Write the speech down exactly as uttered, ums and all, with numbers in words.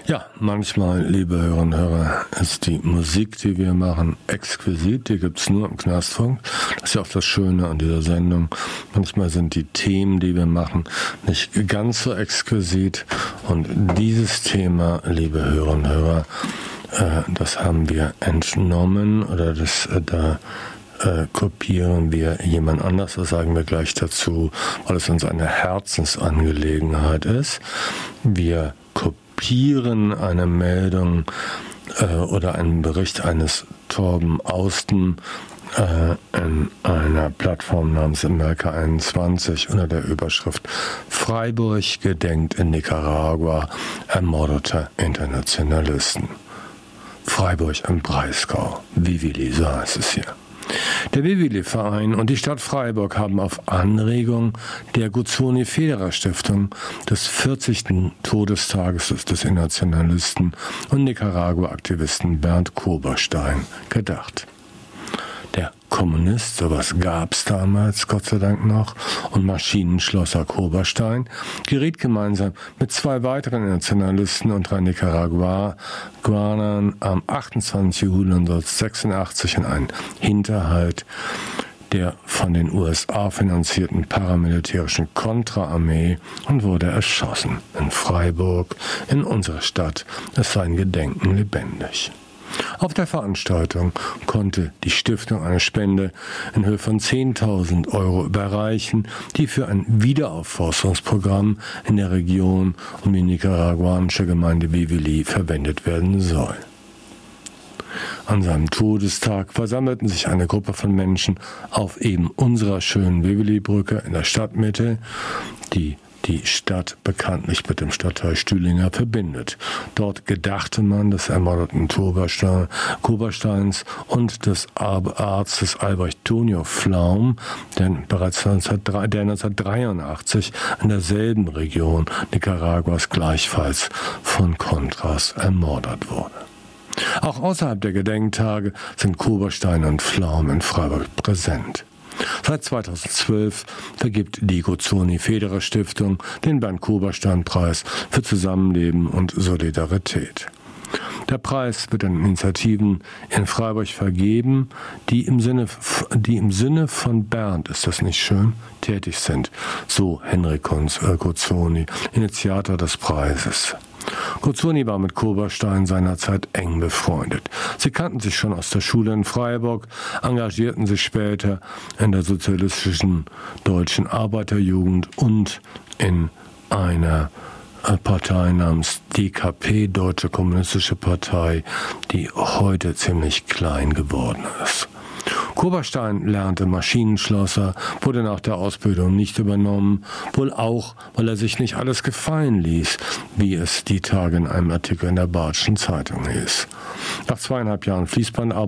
Ja, manchmal, liebe Hörerinnen und Hörer, ist die Musik, die wir machen, exquisit. Die gibt's nur im Knastfunk. Das ist ja auch das Schöne an dieser Sendung. Manchmal sind die Themen, die wir machen, nicht ganz so exquisit. Und dieses Thema, liebe Hörerinnen und Hörer, äh, das haben wir entnommen oder das äh, da Äh, kopieren wir jemand anders, das sagen wir gleich dazu, weil es uns eine Herzensangelegenheit ist. Wir kopieren eine Meldung äh, oder einen Bericht eines Torben Austen äh, in einer Plattform namens Amerika einundzwanzig unter der Überschrift Freiburg gedenkt in Nicaragua ermordeter Internationalisten. Freiburg im Breisgau, Vivili, so heißt es hier. Der Vivili-Verein und die Stadt Freiburg haben auf Anregung der Guzzoni-Federer-Stiftung des vierzigsten Todestages des Internationalisten und Nicaragua-Aktivisten Bernd Koberstein gedacht. Der Kommunist, sowas gab's damals, Gott sei Dank noch, und Maschinenschlosser Koberstein geriet gemeinsam mit zwei weiteren Nationalisten und drei Nicaraguanern am achtundzwanzigsten Juli neunzehnhundertsechsundachtzig in einen Hinterhalt der von den U S A finanzierten paramilitärischen Kontraarmee und wurde erschossen. In Freiburg, in unserer Stadt, ist sein Gedenken lebendig. Auf der Veranstaltung konnte die Stiftung eine Spende in Höhe von zehntausend Euro überreichen, die für ein Wiederaufforstungsprogramm in der Region um die nicaraguanische Gemeinde Vivili verwendet werden soll. An seinem Todestag versammelten sich eine Gruppe von Menschen auf eben unserer schönen Vivili-Brücke in der Stadtmitte, die die Stadt bekanntlich mit dem Stadtteil Stühlinger verbindet. Dort gedachte man des ermordeten Kobersteins und des Arztes Albrecht Tonio Pflaum, der bereits neunzehnhundertdreiundachtzig in derselben Region Nicaraguas gleichfalls von Contras ermordet wurde. Auch außerhalb der Gedenktage sind Koberstein und Pflaum in Freiburg präsent. Seit zweitausendzwölf vergibt die Guzzoni-Federer-Stiftung den Bernd-Koberstein-Preis für Zusammenleben und Solidarität. Der Preis wird an Initiativen in Freiburg vergeben, die im Sinne, die im Sinne von Bernd, ist das nicht schön, tätig sind, so Henrik Guzzoni, Initiator des Preises. Guzzoni war mit Koberstein seinerzeit eng befreundet. Sie kannten sich schon aus der Schule in Freiburg, engagierten sich später in der sozialistischen deutschen Arbeiterjugend und in einer Partei namens D K P, Deutsche Kommunistische Partei, die heute ziemlich klein geworden ist. Koberstein lernte Maschinenschlosser, wurde nach der Ausbildung nicht übernommen, wohl auch, weil er sich nicht alles gefallen ließ, wie es die Tage in einem Artikel in der Badischen Zeitung hieß. Nach zweieinhalb Jahren Fließbandarbeit